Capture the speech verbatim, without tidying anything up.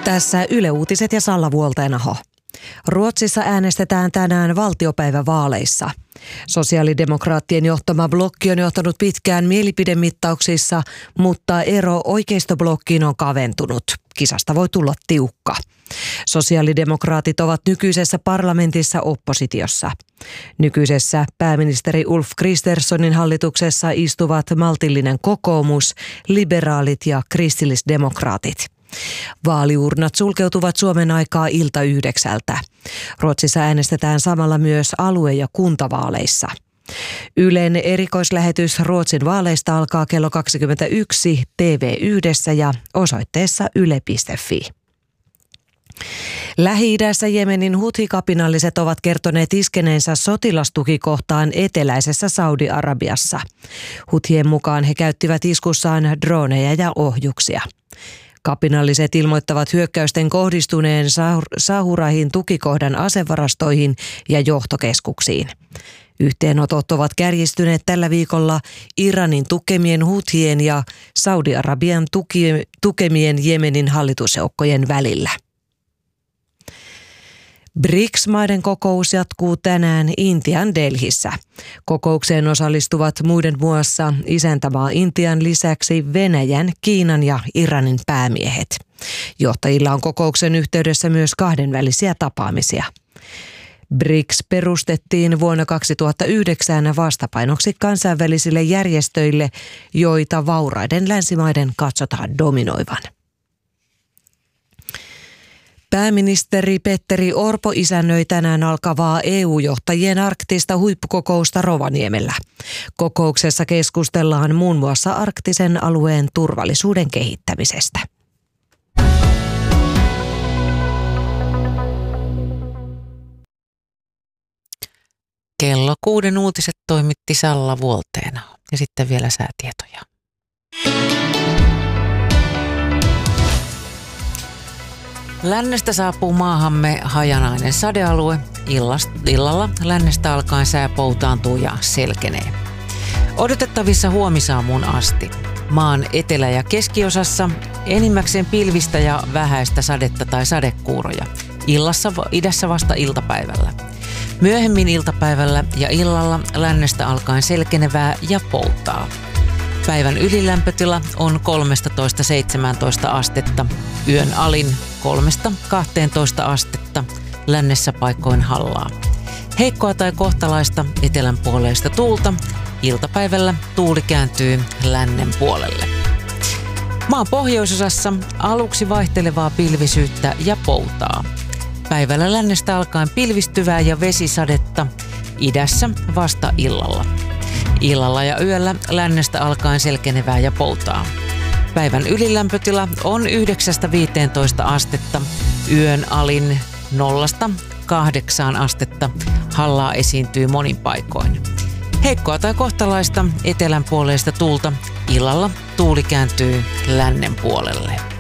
Tässä Yle Uutiset ja Salla Vuolteenaho. Ruotsissa äänestetään tänään valtiopäivävaaleissa. Sosiaalidemokraattien johtama blokki on johtanut pitkään mielipidemittauksissa, mutta ero oikeistoblokkiin on kaventunut. Kisasta voi tulla tiukka. Sosiaalidemokraatit ovat nykyisessä parlamentissa oppositiossa. Nykyisessä pääministeri Ulf Kristerssonin hallituksessa istuvat maltillinen kokoomus, liberaalit ja kristillisdemokraatit. Vaaliurnat sulkeutuvat Suomen aikaa ilta yhdeksältä. Ruotsissa äänestetään samalla myös alue- ja kuntavaaleissa. Ylen erikoislähetys Ruotsin vaaleista alkaa kello kaksikymmentäyksi T V yhdessä ja osoitteessa yle piste fi. Lähi-idässä Jemenin huthi-kapinalliset ovat kertoneet iskeneensä sotilastukikohtaan eteläisessä Saudi-Arabiassa. Huthien mukaan he käyttivät iskussaan droneja ja ohjuksia. Kapinalliset ilmoittavat hyökkäysten kohdistuneen Sahurahin tukikohdan asevarastoihin ja johtokeskuksiin. Yhteenotot ovat kärjistyneet tällä viikolla Iranin tukemien huthien ja Saudi-Arabian tuki- tukemien Jemenin hallitusjoukkojen välillä. B R I C S-maiden kokous jatkuu tänään Intian Delhissä. Kokoukseen osallistuvat muiden muassa isäntämaa Intian lisäksi Venäjän, Kiinan ja Iranin päämiehet. Johtajilla on kokouksen yhteydessä myös kahdenvälisiä tapaamisia. B R I C S perustettiin vuonna kaksituhattayhdeksän vastapainoksi kansainvälisille järjestöille, joita vauraiden länsimaiden katsotaan dominoivan. Pääministeri Petteri Orpo isännöi tänään alkavaa E U-johtajien arktista huippukokousta Rovaniemellä. Kokouksessa keskustellaan muun muassa arktisen alueen turvallisuuden kehittämisestä. Kello kuuden uutiset toimitti Salla Vuolteenaho ja sitten vielä säätietoja. Lännestä saapuu maahamme hajanainen sadealue. Illalla lännestä alkaen sää poutaantuu ja selkenee. Odotettavissa huomisaamuun asti. Maan etelä- ja keskiosassa enimmäkseen pilvistä ja vähäistä sadetta tai sadekuuroja. Illassa, idässä vasta iltapäivällä. Myöhemmin iltapäivällä ja illalla lännestä alkaen selkenevää ja poutaa. Päivän ylilämpötila on kolmetoista seitsemäntoista astetta, yön alin kolmesta kahteentoista astetta, lännessä paikoin hallaa. Heikkoa tai kohtalaista etelänpuoleista tuulta, iltapäivällä tuuli kääntyy lännen puolelle. Maan pohjoisosassa aluksi vaihtelevaa pilvisyyttä ja poutaa. Päivällä lännestä alkaen pilvistyvää ja vesisadetta, idässä vasta illalla. Illalla ja yöllä lännestä alkaen selkenevää ja poutaa. Päivän ylilämpötila on yhdeksästä viiteentoista astetta, yön alin nollasta kahdeksaan astetta, hallaa esiintyy monin paikoin. Heikkoa tai kohtalaista etelänpuoleista tuulta, illalla tuuli kääntyy lännen puolelle.